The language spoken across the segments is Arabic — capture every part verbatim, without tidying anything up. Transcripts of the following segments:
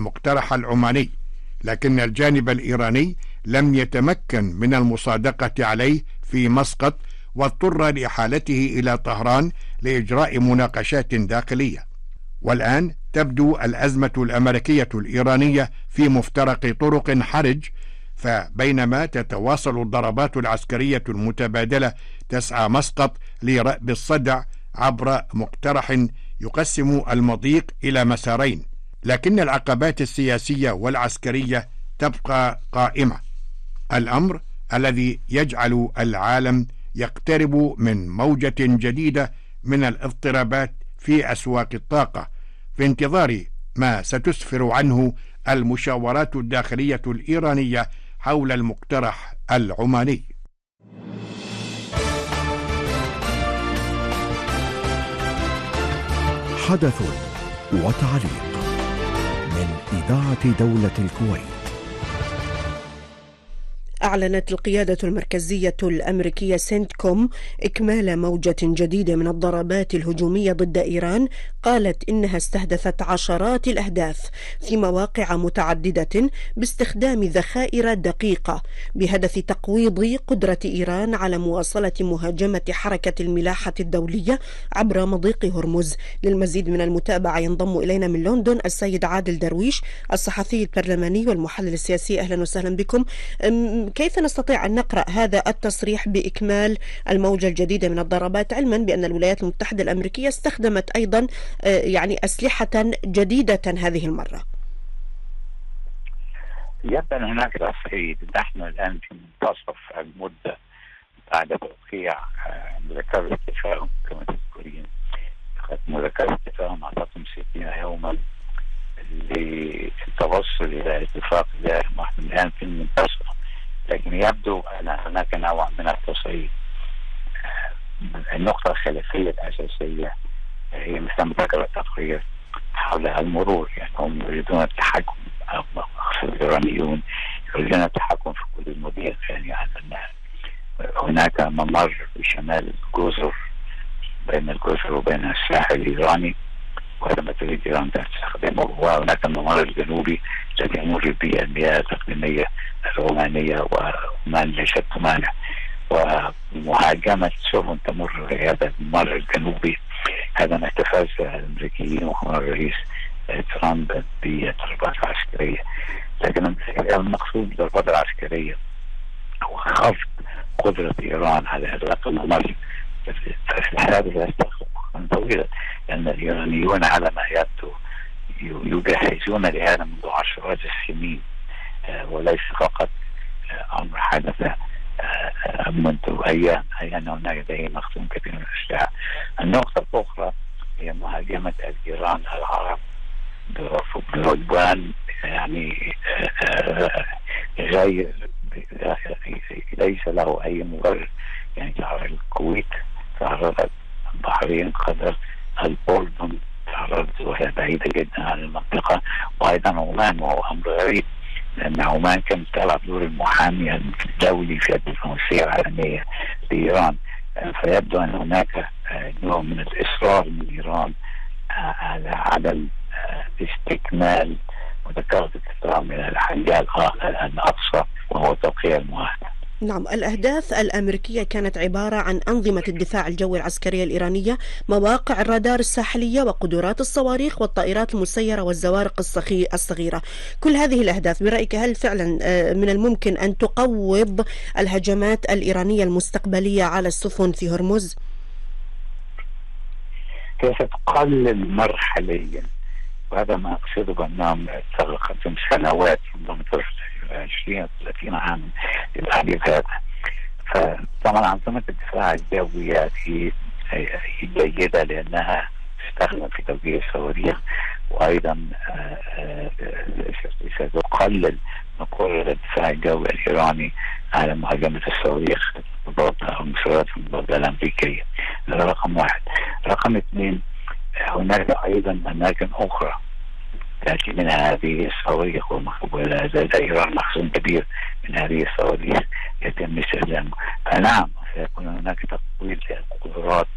المقترح العماني، لكن الجانب الإيراني لم يتمكن من المصادقة عليه في مسقط، واضطر لإحالته إلى طهران لإجراء مناقشات داخلية. والآن تبدو الأزمة الأمريكية الإيرانية في مفترق طرق حرج، فبينما تتواصل الضربات العسكرية المتبادلة تسعى مسقط لرأب الصدع عبر مقترح يقسم المضيق إلى مسارين، لكن العقبات السياسية والعسكرية تبقى قائمة، الأمر الذي يجعل العالم يقترب من موجة جديدة من الاضطرابات في أسواق الطاقة، في انتظار ما ستسفر عنه المشاورات الداخلية الإيرانية حول المقترح العماني. حدث وتعليق من إذاعة دولة الكويت. أعلنت القيادة المركزية الأمريكية سنتكوم إكمال موجة جديدة من الضربات الهجومية ضد إيران. قالت إنها استهدفت عشرات الأهداف في مواقع متعددة باستخدام ذخائر دقيقة بهدف تقويض قدرة إيران على مواصلة مهاجمة حركة الملاحة الدولية عبر مضيق هرمز. للمزيد من المتابعة ينضم إلينا من لندن السيد عادل درويش الصحفي البرلماني والمحلل السياسي. أهلا وسهلا بكم. كيف نستطيع أن نقرأ هذا التصريح بإكمال الموجة الجديدة من الضربات، علما بأن الولايات المتحدة الأمريكية استخدمت أيضا يعني أسلحة جديدة هذه المرة؟ يبدو أن هناك تصعيد. نحن الآن في منتصف المدة بعد توقيع مذكرة التفاهم كما تذكرين. مذكرة التفاهم أعطتهم ستين يوما للتوصل إلى اتفاق دائم، ونحن الآن في المنتصف، لكن يبدو أن هناك نوع من التصعيد. النقطة الخلافية الأساسية هي مثل ما ذكر التقرير حول المرور، يعني هم يريدون التحكم، الإيرانيون يريدون التحكم في كل المضيق، يعني هناك ممر بشمال الجزر بين الجزر وبين الساحل الإيراني، وهذا ما تريد إيران تستخدمه، وهناك الممر الجنوبي الذي يمر به المياه الإقليمية العمانية، وعمان ليست تمانع، ومهاجمة سفن تمر في هذا الممر الجنوبي. هذا ما استفز الأمريكيين وهو الرئيس ترامب بالضربات العسكرية. لكن المقصود بالضربات العسكرية هو خفض قدرة إيران على إغلاق الممر. ففي الحالة لا يستغرق وقتا طويلا، لأن الإيرانيون على ما يبدو يجهزون لهذا منذ عشرات السنين، وليس فقط أمر حدث منذ أيام، أي أن هناك لديه مخزون كبير من الأسلحة. النقطة الأخرى هي مهاجمة الإيران العرب بعدوان، يعني غير ليس له أي مبرر. يعني تعرض الكويت، تعرضت البحرين، قطر، الأردن تعرضت، وهي بعيدة جدا عن المنطقة، وأيضا عمان، وهو أمر غريب لأن عمان كانت تلعب دور المحامي الدولي في الدبلوماسية العالمية لإيران. فيبدو أن هناك نوع من الإصرار من إيران على عدم استكمال مذكرة التفاهم إلى الحل الأقصى، وهو توقيع المعاهدة. نعم، الأهداف الأمريكية كانت عبارة عن أنظمة الدفاع الجوي العسكرية الإيرانية، مواقع الرادار الساحلية، وقدرات الصواريخ والطائرات المسيرة والزوارق الصغيرة. كل هذه الأهداف برأيك هل فعلا من الممكن أن تقوض الهجمات الإيرانية المستقبلية على السفن في هرمز؟ هي ستقلل مرحليا، وهذا ما أقصده بأنهم تقدم سنوات منذ عشرين ثلاثين عام للتحديث هذا. فطبعا أنظمة الدفاع الجوي هي جيدة لأنها تستخدم في توجيه الصواريخ، وأيضا ستقلل من قدرة الدفاع الجوي الإيراني على مهاجمة الصواريخ المضادة أو المسيرات المضادة الأمريكية. هذا رقم واحد. رقم اثنين، هناك أيضا أماكن أخرى تأتي من هذه الصواريخ، ولا زال إيران مخزون كبير من هذه الصواريخ يتم استخدامه. فنعم سيكون هناك تقويض للقدرات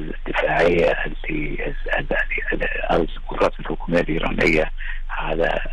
الدفاعية التي القدرات الحكومية الإيرانية على